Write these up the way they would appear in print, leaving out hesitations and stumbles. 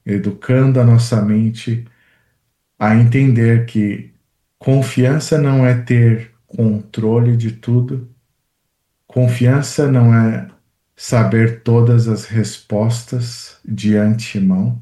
educando a nossa mente a entender que confiança não é ter controle de tudo, confiança não é saber todas as respostas de antemão.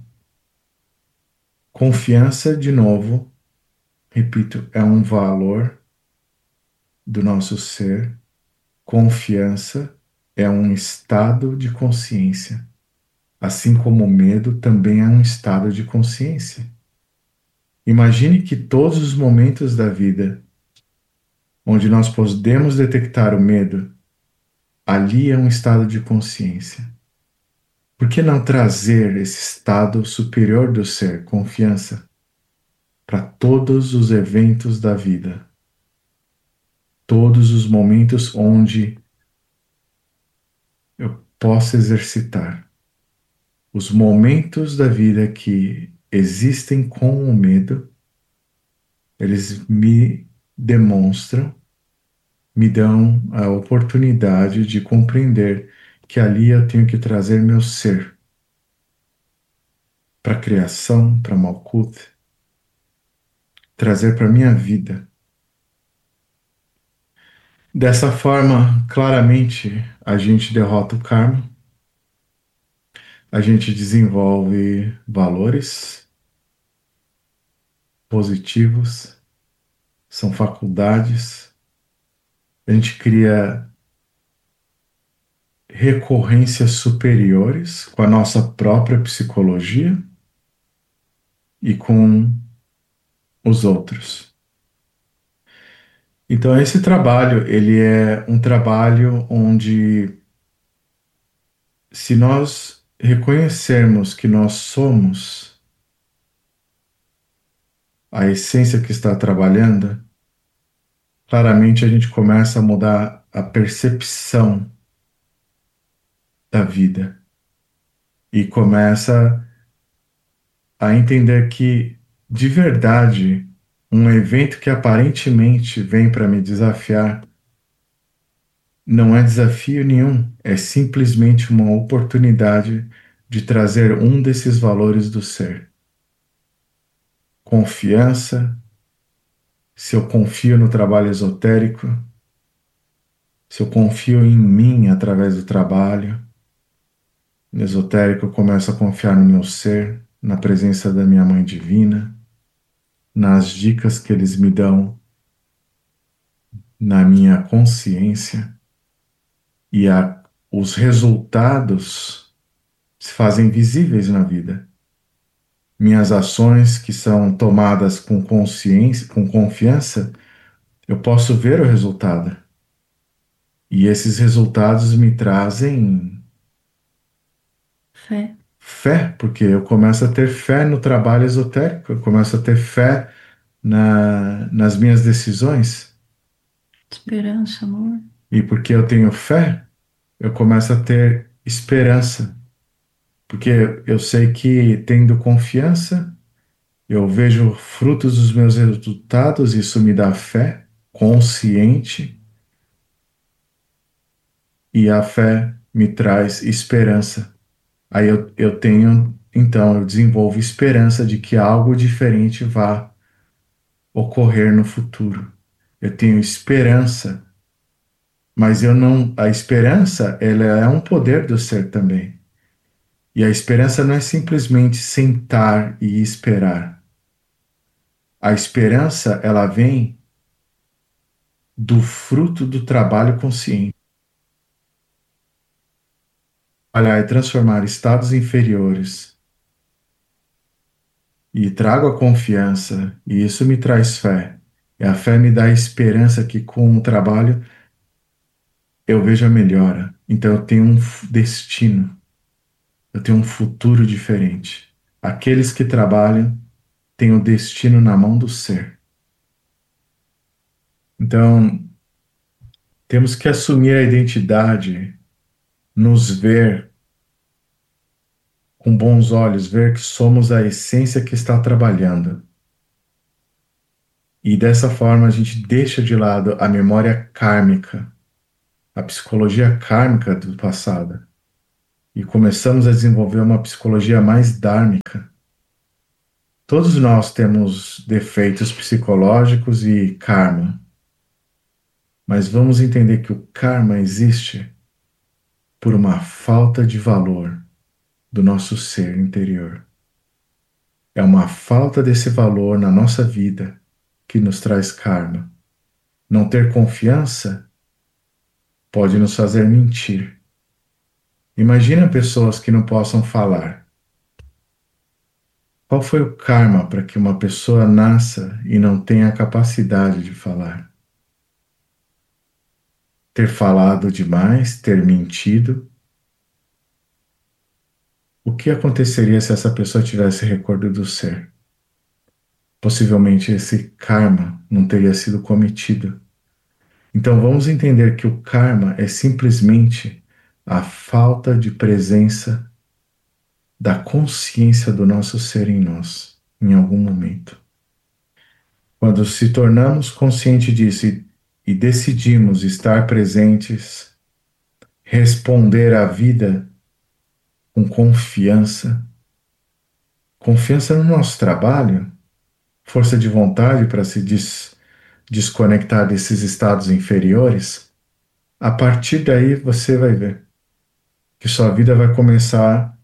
Confiança, de novo, repito, é um valor do nosso ser. Confiança é um estado de consciência, assim como o medo também é um estado de consciência. Imagine que todos os momentos da vida onde nós podemos detectar o medo, ali é um estado de consciência. Por que não trazer esse estado superior do ser, confiança, para todos os eventos da vida? Todos os momentos onde eu posso exercitar. Os momentos da vida que existem com o medo, eles me demonstram, me dão a oportunidade de compreender que ali eu tenho que trazer meu ser para a criação, para Malkuth, trazer para a minha vida. Dessa forma, claramente, a gente derrota o karma, a gente desenvolve valores positivos, são faculdades, a gente cria recorrências superiores com a nossa própria psicologia e com os outros. Então, esse trabalho, ele é um trabalho onde, se nós reconhecermos que nós somos a essência que está trabalhando, claramente a gente começa a mudar a percepção da vida e começa a entender que, de verdade, um evento que aparentemente vem para me desafiar não é desafio nenhum, é simplesmente uma oportunidade de trazer um desses valores do ser. Confiança, se eu confio no trabalho esotérico, se eu confio em mim através do trabalho, no esotérico eu começo a confiar no meu ser, na presença da minha Mãe Divina, nas dicas que eles me dão, na minha consciência, e os resultados se fazem visíveis na vida. Minhas ações que são tomadas com consciência, com confiança, eu posso ver o resultado. E esses resultados me trazem Fé, fé, porque eu começo a ter fé no trabalho esotérico, eu começo a ter fé nas minhas decisões. esperança, amor. E porque eu tenho fé, eu começo a ter esperança. Porque eu sei que, tendo confiança, eu vejo frutos dos meus resultados, isso me dá fé consciente, e a fé me traz esperança. Aí eu tenho, então, eu desenvolvo esperança de que algo diferente vá ocorrer no futuro. Eu tenho esperança, mas eu não, a esperança, ela é um poder do ser também. E a esperança não é simplesmente sentar e esperar. A esperança, ela vem do fruto do trabalho consciente. Olhar e transformar estados inferiores e trago a confiança, e isso me traz fé. E a fé me dá a esperança que com o trabalho eu vejo a melhora. Então eu tenho um destino, eu tenho um futuro diferente. Aqueles que trabalham têm o destino na mão do ser. Então temos que assumir a identidade, nos ver com bons olhos, ver que somos a essência que está trabalhando. E dessa forma a gente deixa de lado a memória kármica, a psicologia kármica do passado, e começamos a desenvolver uma psicologia mais dármica, Todos nós temos defeitos psicológicos e karma, mas vamos entender que o karma existe por uma falta de valor do nosso ser interior. É uma falta desse valor na nossa vida que nos traz karma. Não ter confiança pode nos fazer mentir. Imagina pessoas que não possam falar. Qual foi o karma para que uma pessoa nasça e não tenha a capacidade de falar? Ter falado demais, ter mentido. O que aconteceria se essa pessoa tivesse recordo do ser? Possivelmente esse karma não teria sido cometido. Então vamos entender que o karma é simplesmente a falta de presença da consciência do nosso ser em nós, em algum momento. Quando se tornamos conscientes disso e decidimos estar presentes, responder à vida com confiança, confiança no nosso trabalho, força de vontade para se desconectar desses estados inferiores, a partir daí você vai ver que sua vida vai começar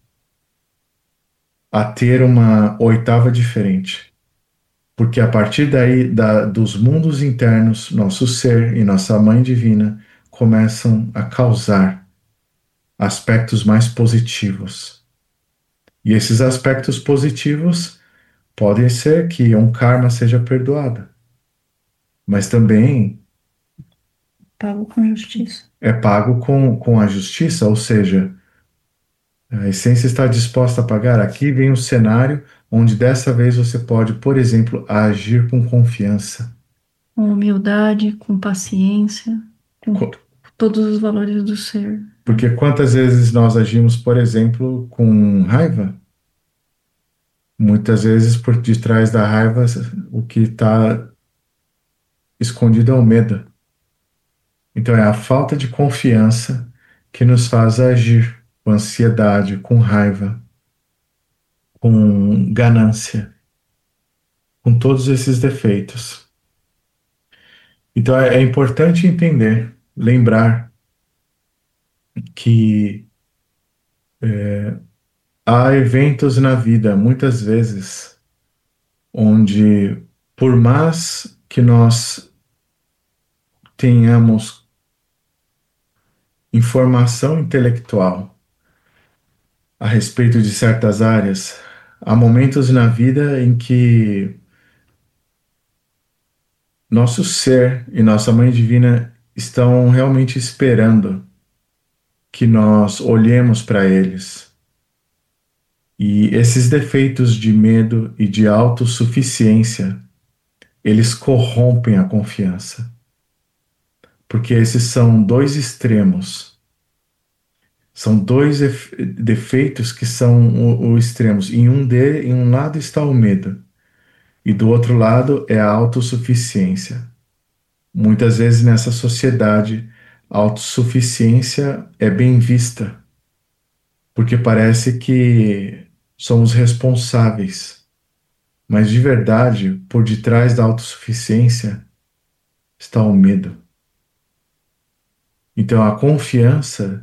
a ter uma oitava diferente. Porque a partir daí, dos mundos internos, nosso ser e nossa mãe divina começam a causar aspectos mais positivos. E esses aspectos positivos podem ser que um karma seja perdoado, mas também Pago com justiça. é pago com a justiça, ou seja, a essência está disposta a pagar. Aqui vem um cenário onde dessa vez você pode, por exemplo, agir com confiança. Com humildade, com paciência, com Co- todos os valores do ser. Porque quantas vezes nós agimos, por exemplo, com raiva? Muitas vezes por detrás da raiva o que está escondido é o medo. Então é a falta de confiança que nos faz agir com ansiedade, com raiva, com ganância, com todos esses defeitos. Então é importante entender, lembrar que há eventos na vida, muitas vezes, onde, por mais que nós tenhamos informação intelectual a respeito de certas áreas, há momentos na vida em que nosso ser e nossa Mãe Divina estão realmente esperando que nós olhemos para eles. E esses defeitos de medo e de autossuficiência, eles corrompem a confiança, porque esses são dois extremos. São dois defeitos que são os extremos. Em um lado está o medo, e do outro lado é a autossuficiência. Muitas vezes nessa sociedade, a autossuficiência é bem vista, porque parece que somos responsáveis. Mas de verdade, por detrás da autossuficiência está o medo. Então a confiança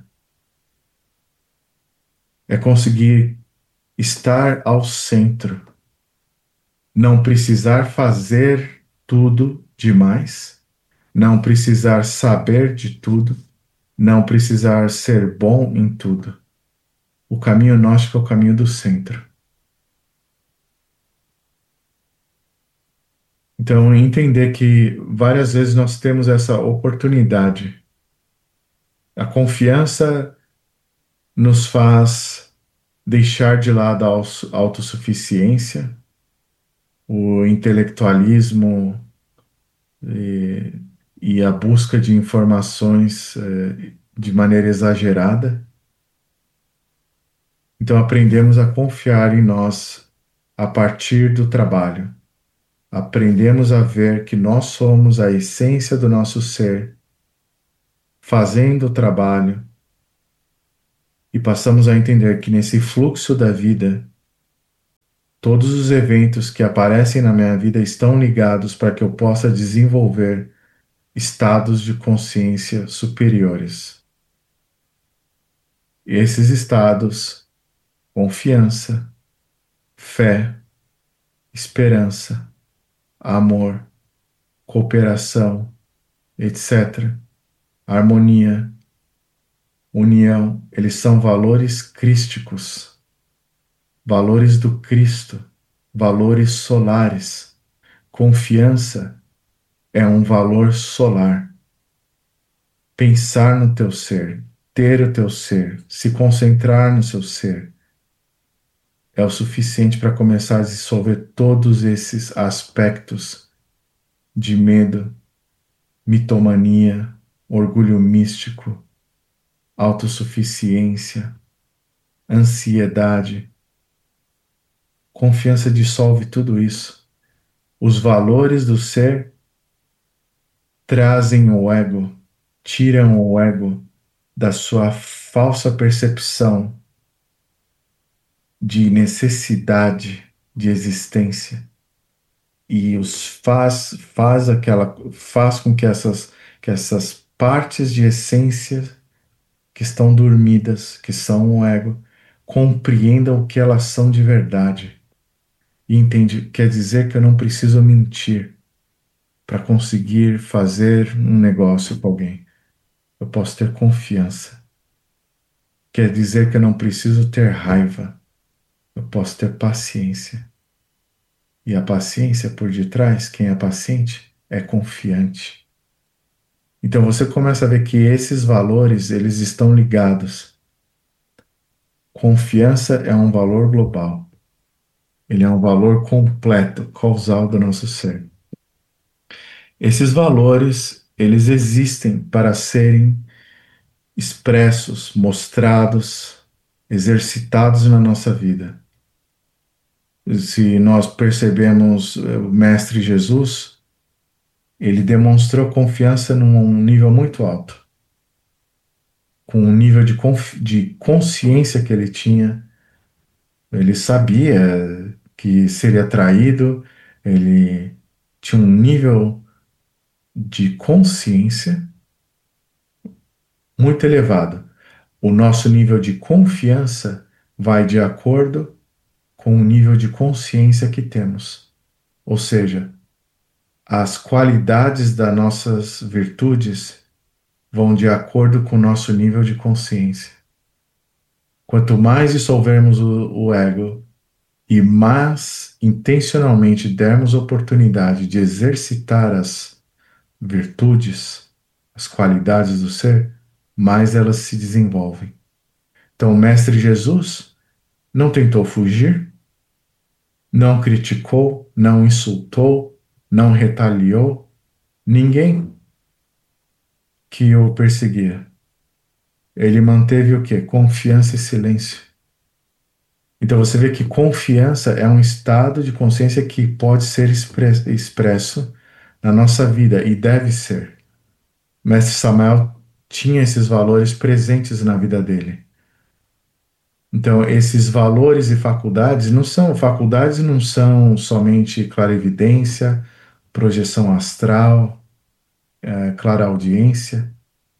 é conseguir estar ao centro, não precisar fazer tudo demais, não precisar saber de tudo, não precisar ser bom em tudo. O caminho gnóstico é o caminho do centro. Então, entender que várias vezes nós temos essa oportunidade. A confiança nos faz deixar de lado a autossuficiência, o intelectualismo e, e a busca de informações de maneira exagerada. Então, aprendemos a confiar em nós a partir do trabalho. Aprendemos a ver que nós somos a essência do nosso ser, fazendo o trabalho, e passamos a entender que nesse fluxo da vida, Todos os eventos que aparecem na minha vida estão ligados para que eu possa desenvolver estados de consciência superiores. E esses estados, confiança, fé, esperança, amor, cooperação, etc., harmonia, união, eles são valores crísticos, valores do Cristo, valores solares. Confiança é um valor solar. Pensar no teu ser, ter o teu ser, se concentrar no seu ser, é o suficiente para começar a dissolver todos esses aspectos de medo, mitomania, orgulho místico, autossuficiência, ansiedade. Confiança dissolve tudo isso. Os valores do ser trazem o ego, tiram o ego da sua falsa percepção de necessidade de existência e os faz com que essas partes de essência que estão dormidas, que são o ego, compreendam o que elas são de verdade. E entende, quer dizer que eu não preciso mentir para conseguir fazer um negócio com alguém. Eu posso ter confiança. Quer dizer que eu não preciso ter raiva. Eu posso ter paciência. E a paciência por detrás, quem é paciente é confiante. Então você começa a ver que esses valores, eles estão ligados. Confiança é um valor global. Ele é um valor completo, causal do nosso ser. Esses valores, eles existem para serem expressos, mostrados, exercitados na nossa vida. Se nós percebemos o Mestre Jesus, ele demonstrou confiança num nível muito alto, com um nível de consciência que ele tinha. Ele sabia que seria traído, ele tinha um nível de consciência muito elevado. O nosso nível de confiança vai de acordo com o nível de consciência que temos. Ou seja, as qualidades das nossas virtudes vão de acordo com o nosso nível de consciência. Quanto mais dissolvermos o ego e mais intencionalmente dermos oportunidade de exercitar as virtudes, as qualidades do ser, mais elas se desenvolvem. Então, o Mestre Jesus não tentou fugir, não criticou, não insultou, não retaliou ninguém que o perseguia. Ele manteve o quê? Confiança e silêncio. Então você vê que confiança é um estado de consciência que pode ser expresso na nossa vida e deve ser. Mestre Samuel tinha esses valores presentes na vida dele. Então esses valores e faculdades não são somente clarividência, projeção astral, clareaudiência.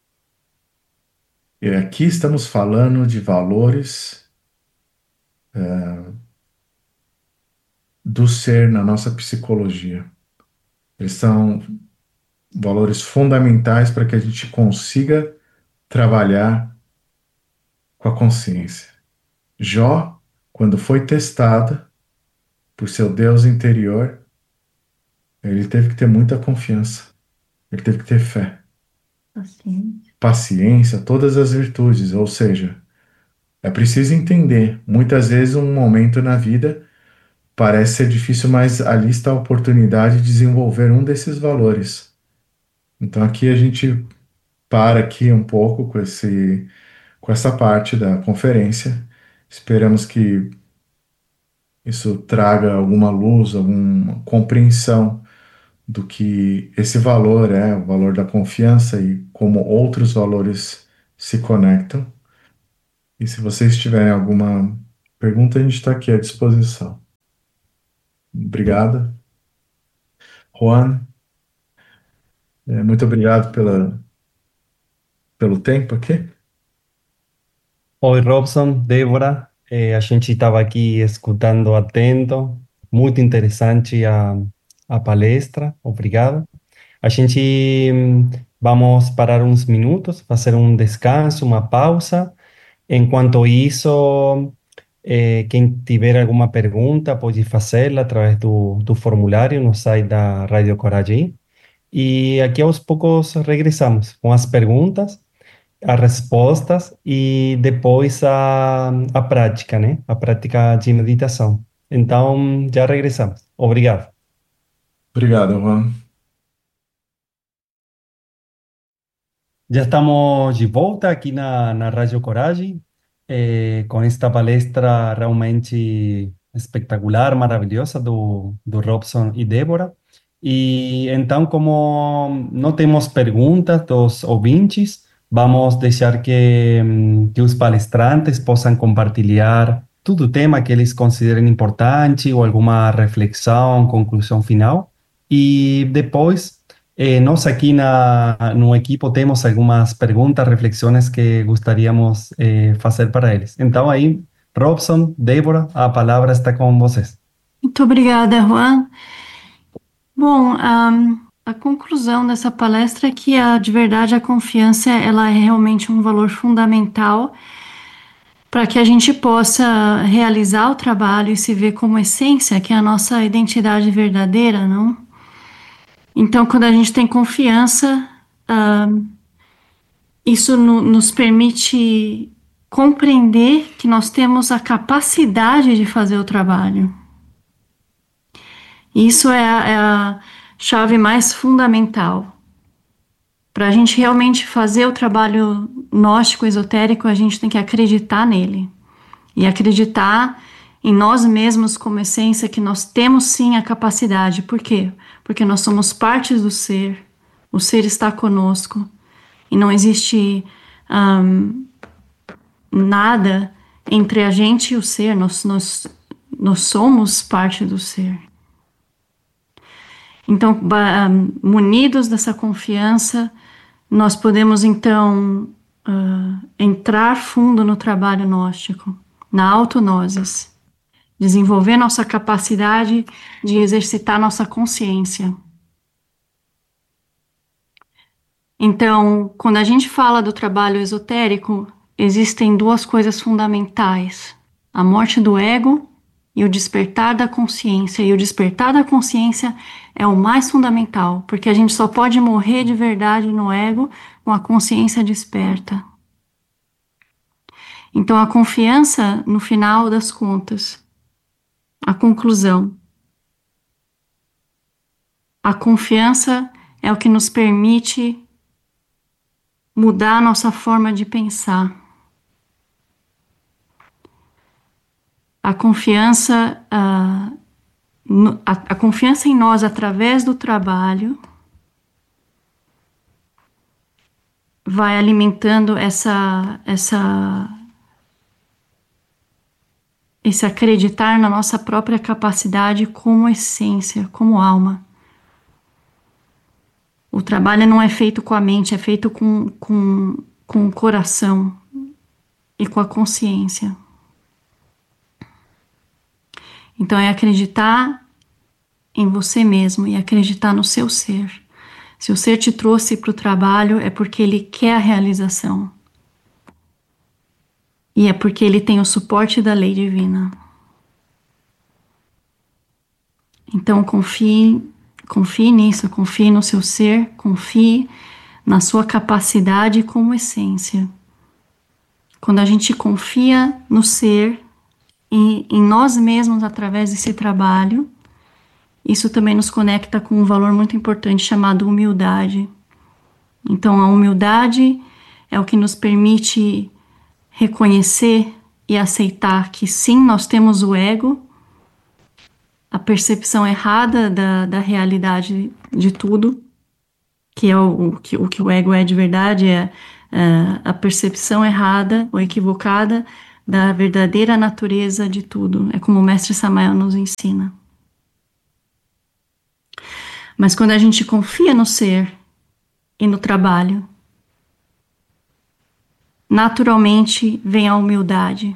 E aqui estamos falando de valores do ser na nossa psicologia. Eles são valores fundamentais para que a gente consiga trabalhar com a consciência. Jó, quando foi testado por seu Deus interior, ele teve que ter muita confiança, ele teve que ter fé, Paciência. paciência, todas as virtudes, ou seja, é preciso entender, muitas vezes um momento na vida parece ser difícil, mas ali está a oportunidade de desenvolver um desses valores. Então aqui a gente para aqui um pouco com essa parte da conferência. Esperamos que isso traga alguma luz, alguma compreensão do que esse valor é, o valor da confiança e como outros valores se conectam. E se vocês tiverem alguma pergunta, a gente está aqui à disposição. Obrigado. Juan, muito obrigado pelo tempo aqui. Oi, Robson, Débora, a gente estava aqui escutando atento, muito interessante a palestra, obrigado. A gente vamos parar uns minutos, fazer um descanso, uma pausa. Enquanto isso, quem tiver alguma pergunta pode fazê-la através do formulário no site da Rádio Coragem. E aqui aos poucos regressamos com as perguntas, as respostas e depois a prática, né? A prática de meditação. Então, já regressamos. Obrigado. Obrigado, Juan. Já estamos de volta aqui na Rádio Coragem, com esta palestra realmente espetacular, maravilhosa do Robson e Débora. E então, como não temos perguntas dos ouvintes, vamos deixar que os palestrantes possam compartilhar todo o tema que eles considerem importante ou alguma reflexão, conclusão final. E depois nós aqui no equipo temos algumas perguntas, reflexões que gostaríamos fazer para eles. Então aí, Robson, Débora, a palavra está com vocês. Muito obrigada, Juan. Bom, a conclusão dessa palestra é que de verdade a confiança ela é realmente um valor fundamental para que a gente possa realizar o trabalho e se ver como essência, que é a nossa identidade verdadeira, não? Então, quando a gente tem confiança, isso nos permite compreender que nós temos a capacidade de fazer o trabalho. Isso é a chave mais fundamental. Para a gente realmente fazer o trabalho gnóstico esotérico, a gente tem que acreditar nele. E acreditar em nós mesmos como essência, que nós temos sim a capacidade. Por quê? Porque nós somos partes do ser, o ser está conosco. E não existe nada entre a gente e o ser, nós somos parte do ser. Então, munidos dessa confiança, nós podemos então entrar fundo no trabalho gnóstico, na autognosis, desenvolver nossa capacidade de exercitar nossa consciência. Então, quando a gente fala do trabalho esotérico, existem duas coisas fundamentais: a morte do ego e o despertar da consciência. E o despertar da consciência é o mais fundamental, porque a gente só pode morrer de verdade no ego com a consciência desperta. Então, a confiança, no final das contas, a conclusão. A confiança é o que nos permite mudar a nossa forma de pensar. A confiança, a confiança em nós através do trabalho vai alimentando esse acreditar na nossa própria capacidade como essência, como alma. O trabalho não é feito com a mente, é feito com o coração e com a consciência. Então é acreditar em você mesmo e acreditar no seu ser. Se o ser te trouxe para o trabalho, é porque ele quer a realização. E é porque ele tem o suporte da lei divina. Então confie nisso, confie no seu ser, confie na sua capacidade como essência. Quando a gente confia no ser e em nós mesmos através desse trabalho, isso também nos conecta com um valor muito importante chamado humildade. Então, a humildade é o que nos permite reconhecer e aceitar que sim, nós temos o ego, a percepção errada da realidade de tudo, que é o que o ego é de verdade, é a percepção errada ou equivocada da verdadeira natureza de tudo. É como o Mestre Samael nos ensina. Mas quando a gente confia no ser e no trabalho, naturalmente vem a humildade.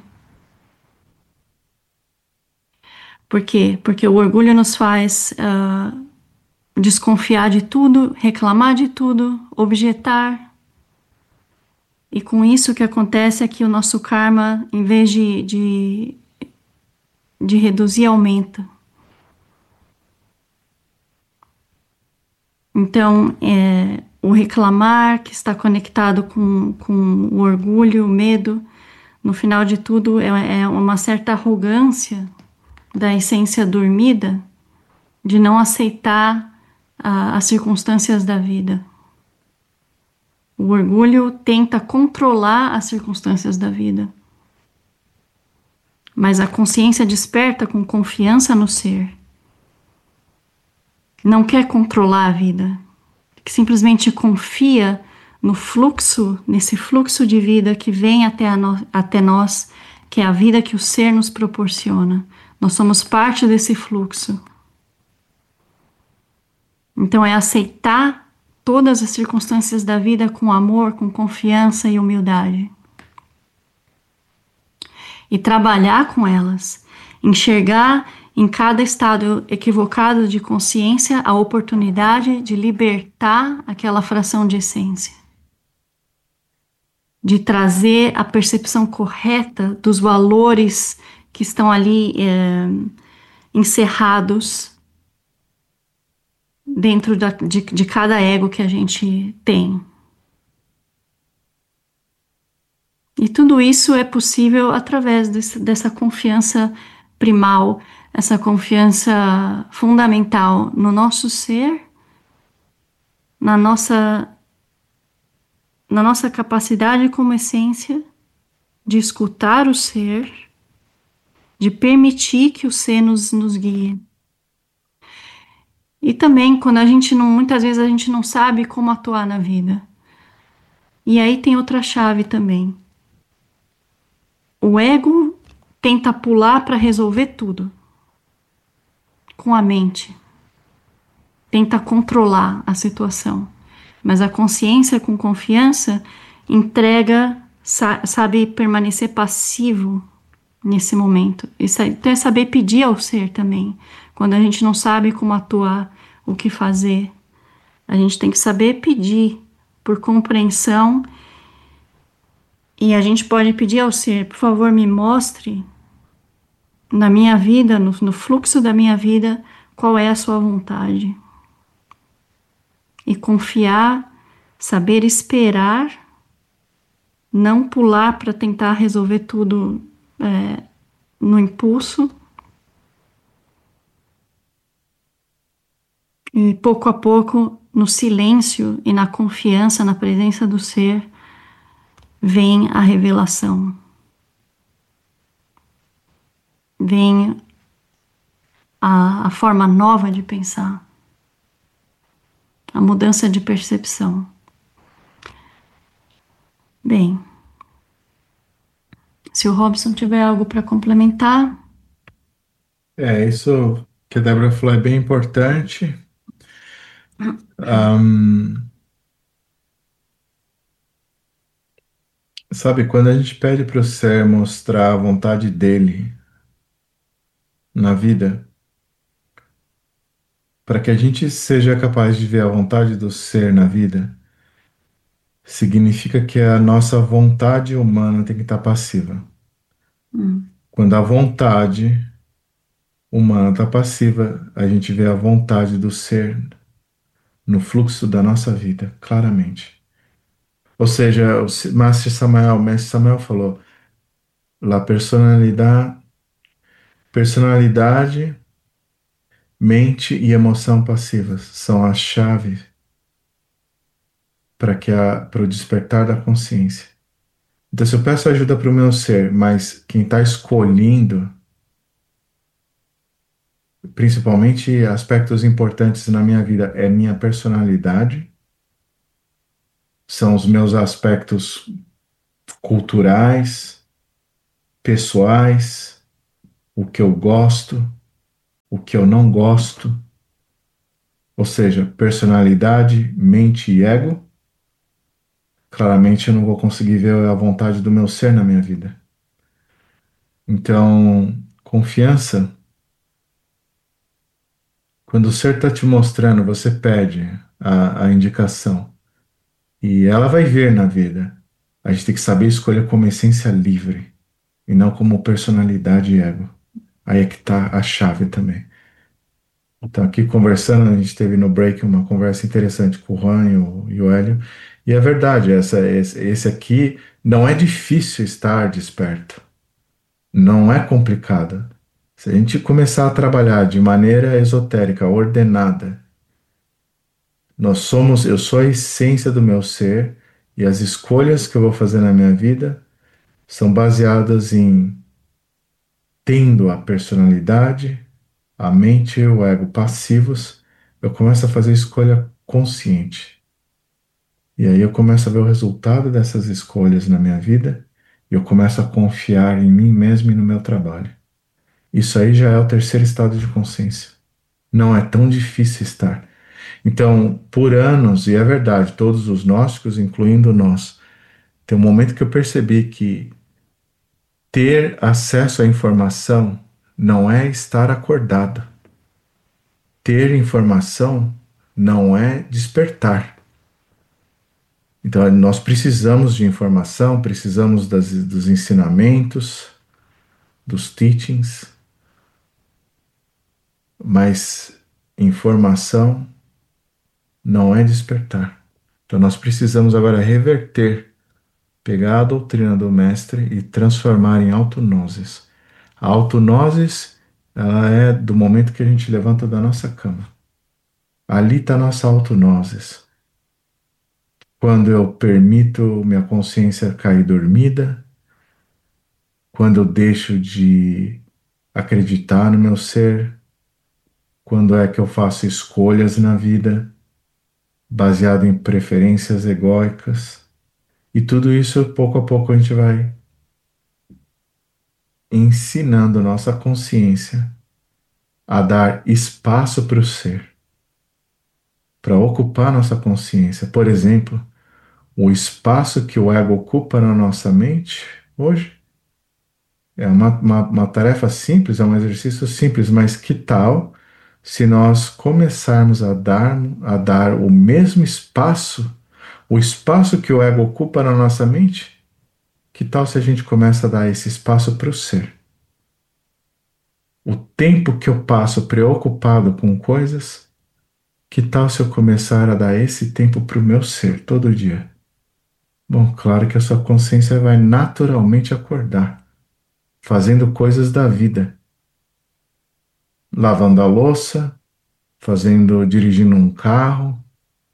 Por quê? Porque o orgulho nos faz desconfiar de tudo, reclamar de tudo, objetar. E com isso o que acontece é que o nosso karma, em vez de reduzir, aumenta. Então, o reclamar que está conectado com o orgulho, o medo, no final de tudo é uma certa arrogância da essência dormida de não aceitar as circunstâncias da vida. O orgulho tenta controlar as circunstâncias da vida. Mas a consciência desperta com confiança no ser. Não quer controlar a vida, que simplesmente confia no fluxo, nesse fluxo de vida que vem até nós, que é a vida que o ser nos proporciona. Nós somos parte desse fluxo. Então é aceitar todas as circunstâncias da vida com amor, com confiança e humildade. E trabalhar com elas, enxergar em cada estado equivocado de consciência a oportunidade de libertar aquela fração de essência, de trazer a percepção correta dos valores que estão ali encerrados dentro de cada ego que a gente tem. E tudo isso é possível através dessa confiança primal, essa confiança fundamental no nosso ser, na nossa capacidade como essência de escutar o ser, de permitir que o ser nos guie. E também quando muitas vezes a gente não sabe como atuar na vida. E aí tem outra chave também. O ego tenta pular para resolver tudo com a mente. Tenta controlar a situação. Mas a consciência com confiança entrega, sabe permanecer passivo nesse momento. Então é saber pedir ao ser também. Quando a gente não sabe como atuar, o que fazer, a gente tem que saber pedir por compreensão. E a gente pode pedir ao ser, por favor, me mostre na minha vida, no fluxo da minha vida, qual é a sua vontade. E confiar, saber esperar, não pular para tentar resolver tudo no impulso. E pouco a pouco, no silêncio e na confiança, na presença do ser, vem a revelação. Vem a forma nova de pensar. A mudança de percepção. Bem, se o Robson tiver algo para complementar. Isso que a Débora falou é bem importante. Sabe, quando a gente pede para o ser mostrar a vontade dele na vida, para que a gente seja capaz de ver a vontade do ser na vida, significa que a nossa vontade humana tem que estar passiva. Quando a vontade humana está passiva, a gente vê a vontade do ser no fluxo da nossa vida, claramente. Ou seja, Mestre Samael falou, la personalidade, mente e emoção passivas são a chave para o despertar da consciência. Então, se eu peço ajuda para o meu ser, mas quem está escolhendo, principalmente aspectos importantes na minha vida, é minha personalidade, são os meus aspectos culturais, pessoais, o que eu gosto, o que eu não gosto. ou seja, personalidade, mente e ego, claramente eu não vou conseguir ver a vontade do meu ser na minha vida. Então, confiança, quando o ser está te mostrando, você pede a indicação e ela vai vir na vida. A gente tem que saber escolher como essência livre e não como personalidade e ego. Aí é que está a chave também. Então, aqui conversando, a gente teve no break uma conversa interessante com o Juan e o Hélio. E é verdade, esse aqui não é difícil estar desperto. Não é complicado. Se a gente começar a trabalhar de maneira esotérica, ordenada, eu sou a essência do meu ser e as escolhas que eu vou fazer na minha vida são baseadas em tendo a personalidade, a mente e o ego passivos, eu começo a fazer escolha consciente. E aí eu começo a ver o resultado dessas escolhas na minha vida e eu começo a confiar em mim mesmo e no meu trabalho. Isso aí já é o terceiro estado de consciência. Não é tão difícil estar. Então, por anos, e é verdade, todos os gnósticos, incluindo nós, tem um momento que eu percebi que ter acesso à informação não é estar acordado. Ter informação não é despertar. Então, nós precisamos de informação, precisamos dos ensinamentos, dos teachings, mas informação não é despertar. Então, nós precisamos agora reverter, pegar a doutrina do mestre e transformar em autonoses. A autonoses, ela é do momento que a gente levanta da nossa cama. Ali está a nossa autonoses. Quando eu permito minha consciência cair dormida, quando eu deixo de acreditar no meu ser, quando é que eu faço escolhas na vida baseado em preferências egóicas. E tudo isso, pouco a pouco, a gente vai ensinando nossa consciência a dar espaço para o ser, para ocupar nossa consciência. Por exemplo, o espaço que o ego ocupa na nossa mente hoje é uma tarefa simples, é um exercício simples, mas que tal se nós começarmos a dar o mesmo espaço, o espaço que o ego ocupa na nossa mente? Que tal se a gente começa a dar esse espaço para o ser? O tempo que eu passo preocupado com coisas, que tal se eu começar a dar esse tempo para o meu ser todo dia? Bom, claro que a sua consciência vai naturalmente acordar, fazendo coisas da vida, lavando a louça, dirigindo um carro.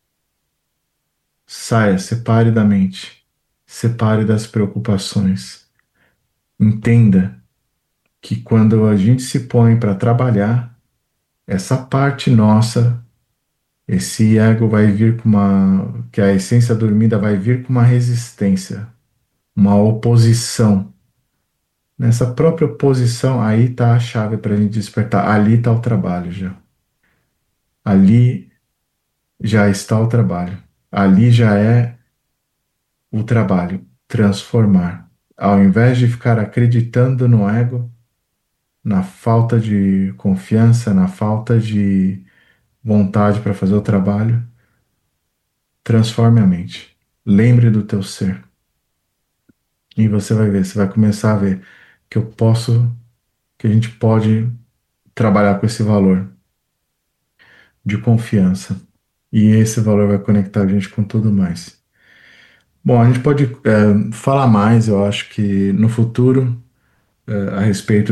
Saia, separe da mente, separe das preocupações. Entenda que quando a gente se põe para trabalhar, essa parte nossa, esse ego vai vir que a essência dormida vai vir com uma resistência, uma oposição. Nessa própria oposição, aí está a chave para a gente despertar. Ali está o trabalho já. Ali já está o trabalho. Ali já é o trabalho, transformar. Ao invés de ficar acreditando no ego, na falta de confiança, na falta de vontade para fazer o trabalho, transforme a mente. Lembre do teu ser. E você vai ver, você vai começar a ver que que a gente pode trabalhar com esse valor de confiança. E esse valor vai conectar a gente com tudo mais. Bom, a gente pode falar mais, eu acho que no futuro, a respeito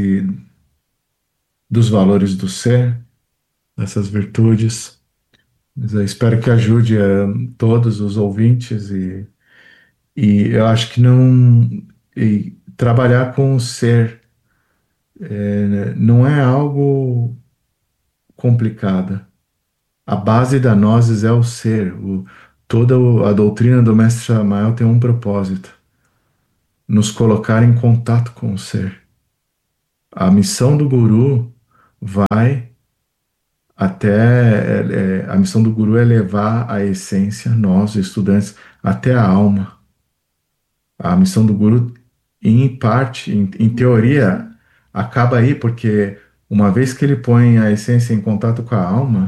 dos valores do ser, dessas virtudes. Mas eu espero que ajude todos os ouvintes e eu acho que não trabalhar com o ser não é algo complicado. A base da Gnosis é o ser. A doutrina do Mestre Samael tem um propósito: nos colocar em contato com o ser. A missão do Guru vai a missão do guru é levar a essência, nós, estudantes, até a alma. A missão do guru, em parte, em teoria, acaba aí, porque uma vez que ele põe a essência em contato com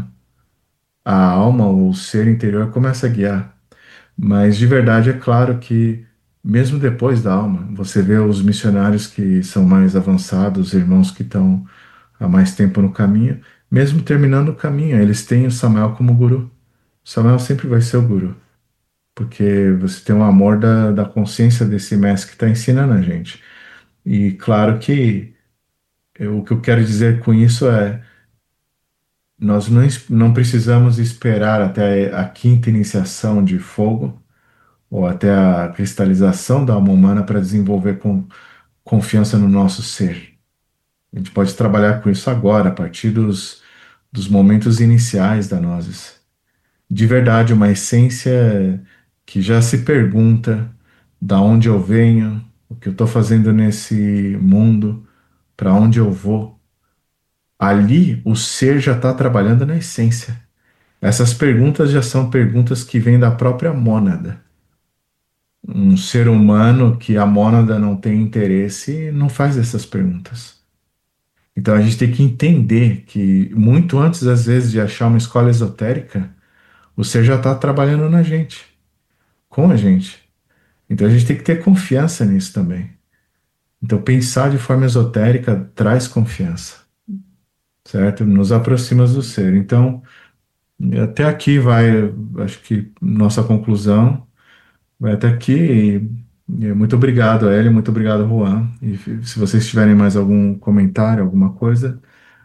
a alma, o ser interior, começa a guiar. Mas de verdade é claro que, mesmo depois da alma, você vê os missionários que são mais avançados, os irmãos que estão há mais tempo no caminho, mesmo terminando o caminho, eles têm o Samael como guru. O Samael sempre vai ser o guru, porque você tem o amor da consciência desse mestre que está ensinando a gente. E claro que o que eu quero dizer com isso é, nós não precisamos esperar até a quinta iniciação de fogo ou até a cristalização da alma humana para desenvolver confiança no nosso ser. A gente pode trabalhar com isso agora, a partir dos momentos iniciais da Gnosis. De verdade, uma essência que já se pergunta da onde eu venho, o que eu estou fazendo nesse mundo, para onde eu vou. Ali, o ser já está trabalhando na essência. Essas perguntas já são perguntas que vêm da própria mônada. Um ser humano que a mônada não tem interesse não faz essas perguntas. Então a gente tem que entender que muito antes, às vezes, de achar uma escola esotérica, o ser já está trabalhando na gente, com a gente. Então a gente tem que ter confiança nisso também. Então pensar de forma esotérica traz confiança, certo? Nos aproxima do ser. Então, até aqui vai, acho que nossa conclusão. Vai até aqui. Muito obrigado, Hélio. Muito obrigado, Juan. E se vocês tiverem mais algum comentário, alguma coisa,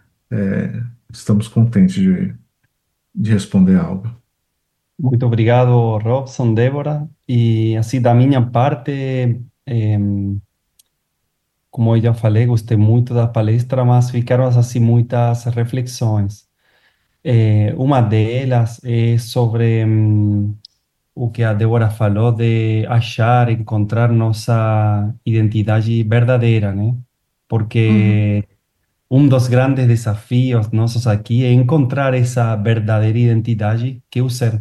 estamos contentes de responder algo. Muito obrigado, Robson, Débora. E assim, da minha parte, como eu já falei, gostei muito da palestra, mas ficaram assim muitas reflexões. Uma delas é sobre o que a Débora falou de achar, encontrar nossa identidade verdadeira, né? Uhum. Porque um dos grandes desafios nossos aqui é encontrar essa verdadeira identidade que é o ser.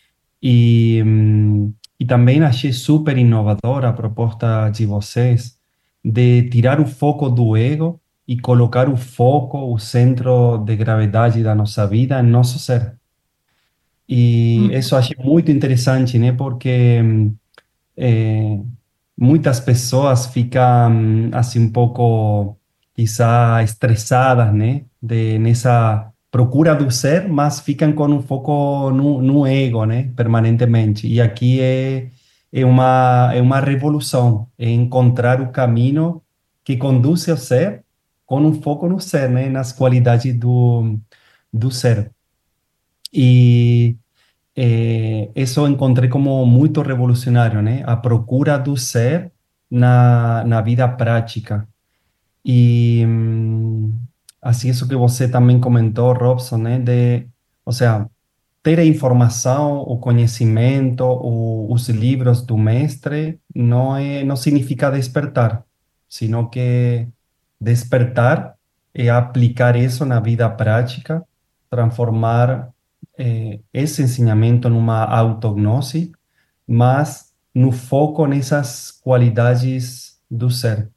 E também achei super inovadora a proposta de vocês de tirar o foco do ego e colocar o foco, o centro de gravidade da nossa vida em nosso ser. E Uhum. isso eu achei muito interessante, né? Porque eh, muitas pessoas ficam assim um pouco, quizá, estressadas, né? Nessa procura do ser, mas ficam com um foco no ego, né? Permanentemente. E aqui é uma revolução, é encontrar o caminho que conduz ao ser com um foco no ser, né? Nas qualidades do ser. E isso eu encontrei como muito revolucionário, né? A procura do ser na vida prática. E assim, isso que você também comentou, Robson, né? Ou seja, ter a informação, o conhecimento, os livros do mestre não significa despertar, sino que despertar é aplicar isso na vida prática, transformar esse ensinamento numa autognose, mas no foco nessas qualidades do ser.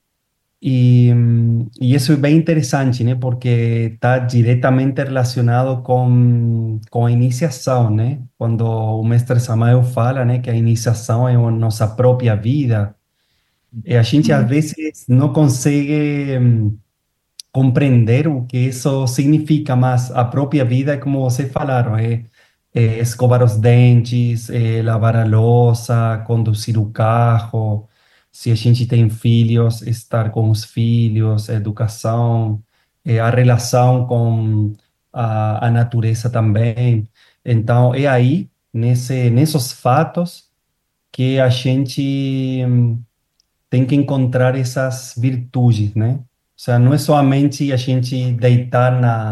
E isso é bem interessante, né? Porque está diretamente relacionado com a iniciação, né? Quando o mestre Samael fala, né, que a iniciação é a nossa própria vida, e a gente às Uhum. vezes não consegue compreender o que isso significa, mas a própria vida é como vocês falaram, é escovar os dentes, é lavar a louça, conduzir o carro, se a gente tem filhos, estar com os filhos, a educação, a relação com a natureza também. Então, é aí, nesses fatos, que a gente tem que encontrar essas virtudes, né? Ou seja, não é somente a gente deitar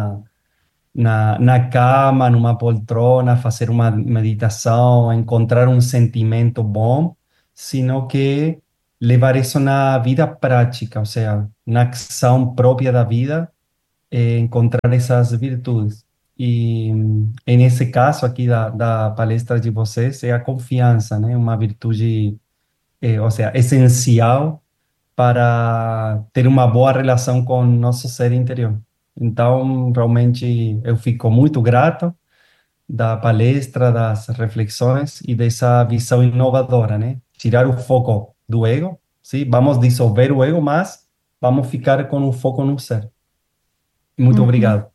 na cama, numa poltrona, fazer uma meditação, encontrar um sentimento bom, sino que levar isso na vida prática, ou seja, na ação própria da vida, encontrar essas virtudes. E nesse caso aqui da palestra de vocês, é a confiança, né? Uma virtude, ou seja, essencial para ter uma boa relação com o nosso ser interior. Então, realmente, eu fico muito grato da palestra, das reflexões e dessa visão inovadora, né? Tirar o foco do ego, sim? Vamos dissolver o ego, mas vamos ficar com o foco no ser. Muito Uhum. obrigado.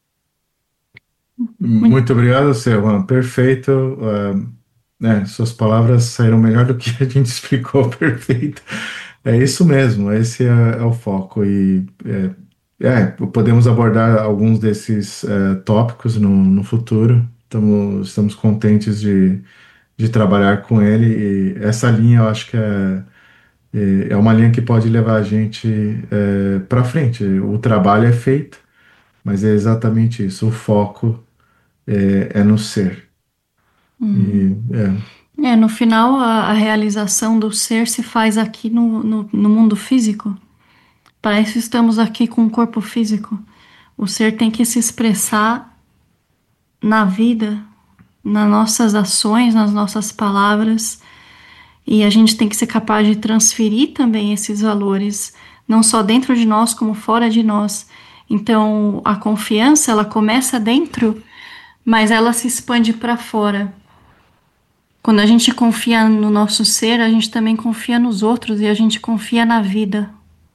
Muito, Muito obrigado, Silvan. Perfeito. Suas palavras saíram melhor do que a gente explicou. Perfeito. É isso mesmo. Esse é o foco. E podemos abordar alguns desses tópicos no futuro. Estamos contentes de trabalhar com ele. E essa linha, eu acho que é uma linha que pode levar a gente para frente. O trabalho é feito, mas é exatamente isso. O foco é no ser. uhum. E, No final, a realização do ser se faz aqui no mundo físico. Para isso estamos aqui com um corpo físico. O ser tem que se expressar na vida, nas nossas ações, nas nossas palavras, e a gente tem que ser capaz de transferir também esses valores, não só dentro de nós, como fora de nós. Então, a confiança, ela começa dentro, mas ela se expande para fora. Quando a gente confia no nosso ser, a gente também confia nos outros e a gente confia na vida.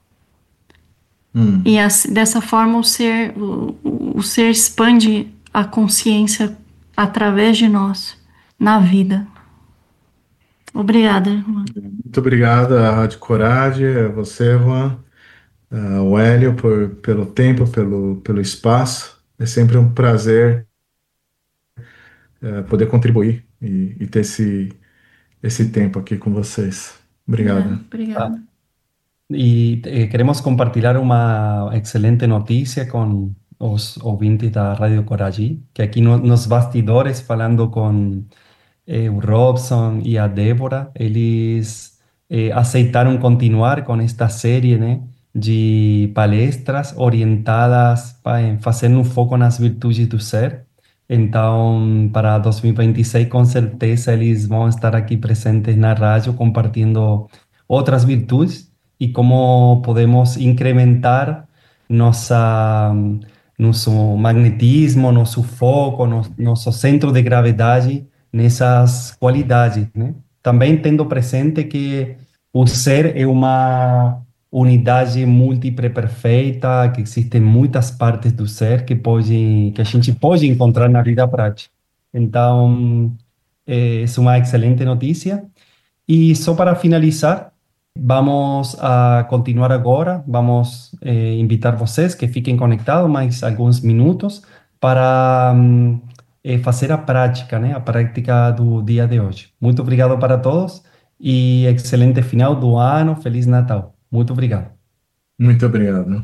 E hum, dessa forma o ser expande a consciência através de nós, na vida. Obrigada, irmã. muito obrigado à Rádio Coragem, a você, Juan, ao Hélio, pelo tempo, pelo espaço. É sempre um prazer poder contribuir e ter ese tempo aqui com vocês. Obrigado. Obrigada. Y queremos compartir una excelente noticia con los ouvintes da Radio Coragem, que aqui nos bastidores, falando com o Robson e a Débora, eles aceitaram continuar com esta série, né, de palestras orientadas para fazer um foco nas virtudes do ser. Então, para 2026, com certeza, eles vão estar aqui presentes na rádio, compartilhando outras virtudes e como podemos incrementar nossa, nosso magnetismo, nosso foco, nosso centro de gravidade nessas qualidades, né? Também tendo presente que o ser é uma unidade múltipla perfeita, que existem muitas partes do ser que a gente pode encontrar na vida prática. Então, é uma excelente notícia. E só para finalizar, vamos a continuar agora. Vamos invitar vocês que fiquem conectados mais alguns minutos para fazer a prática, né? A prática do dia de hoje. Muito obrigado para todos e excelente final do ano. Feliz Natal. Muito obrigado. Muito obrigado.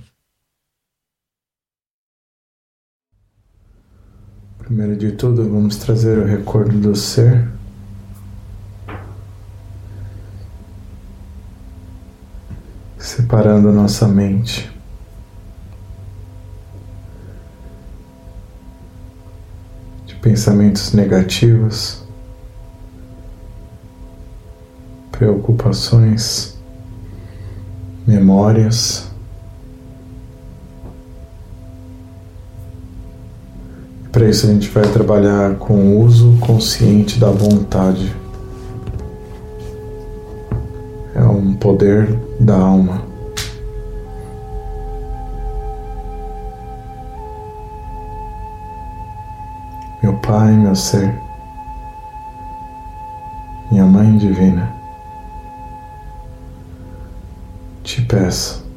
Primeiro de tudo, vamos trazer o recordo do ser. Separando a nossa mente. De pensamentos negativos, preocupações, memórias. Para isso a gente vai trabalhar com o uso consciente da vontade. É um poder da alma. Meu Pai, meu ser, minha Mãe Divina, te peço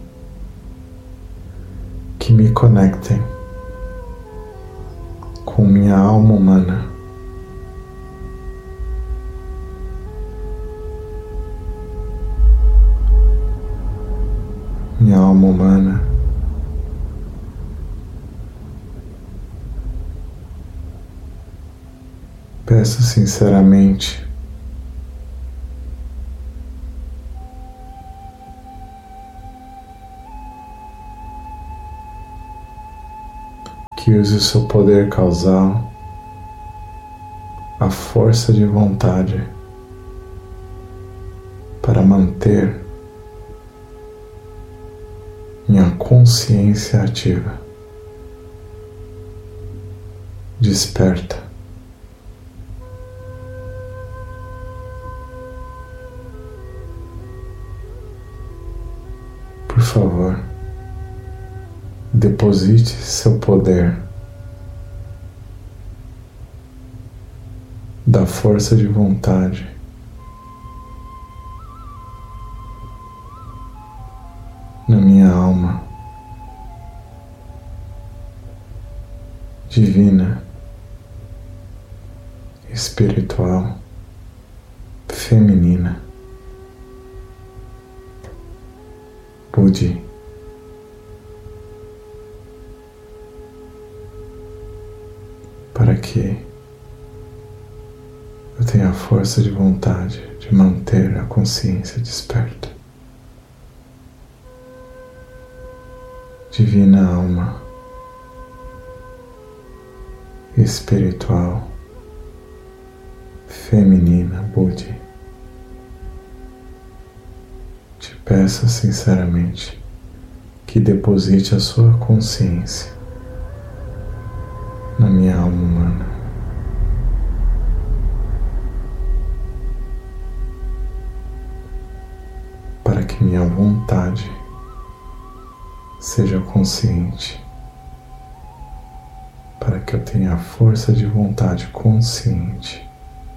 que me conectem com minha alma humana. Minha alma humana peço sinceramente que que use o seu poder causal, a força de vontade, para manter minha consciência ativa, desperta. Por favor, deposite seu poder da força de vontade na minha alma divina, espiritual, feminina, Budi, para que eu tenha a força de vontade de manter a consciência desperta. Divina alma espiritual, feminina, Budi, te peço sinceramente que deposite a sua consciência na minha alma humana, para que minha vontade seja consciente, para que eu tenha a força de vontade consciente